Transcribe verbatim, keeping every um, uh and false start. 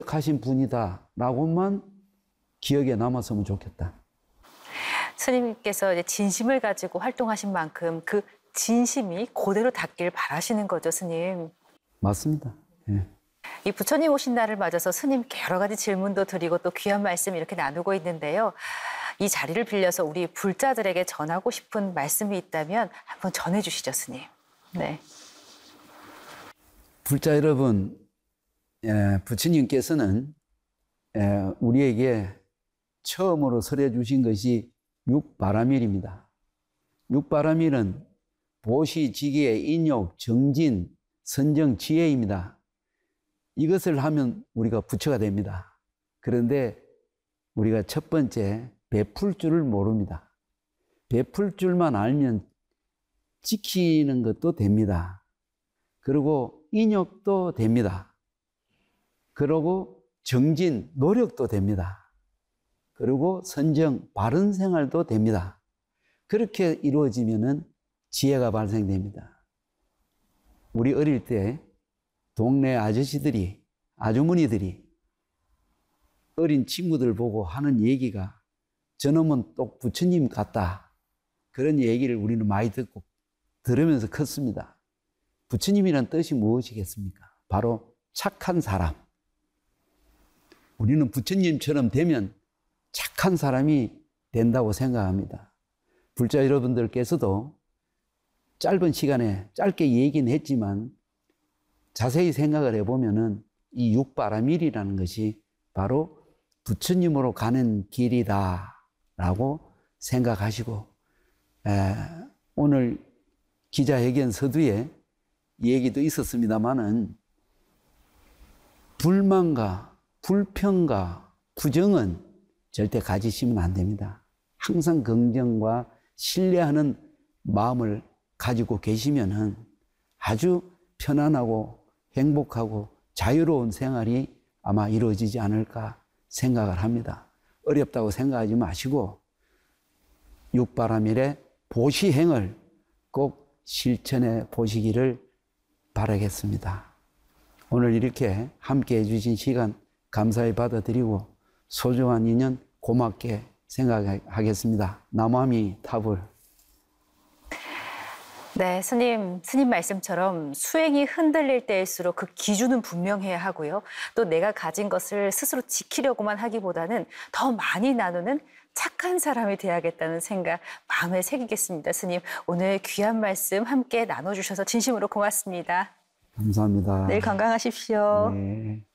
하신 분이다라고만 기억에 남았으면 좋겠다. 스님께서 이제 진심을 가지고 활동하신 만큼 그 진심이 그대로 닿길 바라시는 거죠, 스님. 맞습니다. 예. 이 부처님 오신 날을 맞아서 스님께 여러 가지 질문도 드리고 또 귀한 말씀 이렇게 나누고 있는데요. 이 자리를 빌려서 우리 불자들에게 전하고 싶은 말씀이 있다면 한번 전해주시죠, 스님. 네. 불자 여러분, 예, 부처님께서는 예, 우리에게 처음으로 설해 주신 것이 육바라밀입니다. 육바라밀은 보시, 지계, 인욕, 정진, 선정, 지혜입니다. 이것을 하면 우리가 부처가 됩니다. 그런데 우리가 첫 번째 베풀 줄을 모릅니다. 베풀 줄만 알면 지키는 것도 됩니다. 그리고 인욕도 됩니다. 그리고 정진, 노력도 됩니다. 그리고 선정, 바른 생활도 됩니다. 그렇게 이루어지면은 지혜가 발생됩니다. 우리 어릴 때 동네 아저씨들이, 아주머니들이 어린 친구들 보고 하는 얘기가 저놈은 똑 부처님 같다. 그런 얘기를 우리는 많이 듣고 들으면서 컸습니다. 부처님이란 뜻이 무엇이겠습니까? 바로 착한 사람. 우리는 부처님처럼 되면 착한 사람이 된다고 생각합니다. 불자 여러분들께서도 짧은 시간에 짧게 얘기는 했지만 자세히 생각을 해보면은 이 육바라밀이라는 것이 바로 부처님으로 가는 길이다라고 생각하시고, 에, 오늘 기자회견 서두에 얘기도 있었습니다마는 불만과 불평과 부정은 절대 가지시면 안 됩니다. 항상 긍정과 신뢰하는 마음을 가지고 계시면은 아주 편안하고 행복하고 자유로운 생활이 아마 이루어지지 않을까 생각을 합니다. 어렵다고 생각하지 마시고 육바라밀의 보시행을 꼭 실천해 보시기를 바라겠습니다. 오늘 이렇게 함께 해주신 시간 감사히 받아들이고 소중한 인연 고맙게 생각하겠습니다. 남아미 타불. 네, 스님, 스님 말씀처럼 수행이 흔들릴 때일수록 그 기준은 분명해야 하고요. 또 내가 가진 것을 스스로 지키려고만 하기보다는 더 많이 나누는 착한 사람이 돼야겠다는 생각 마음에 새기겠습니다. 스님, 오늘 귀한 말씀 함께 나눠주셔서 진심으로 고맙습니다. 감사합니다. 내일 건강하십시오. 네.